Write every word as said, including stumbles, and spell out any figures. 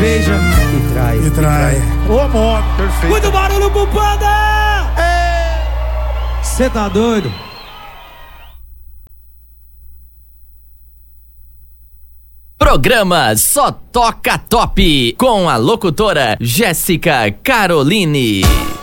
cerveja e trai. E trai. Ô, modo, perfeito. Muito barulho pro Panda! Cê tá doido? Programa Só Toca Top, com a locutora Jéssica Caroline.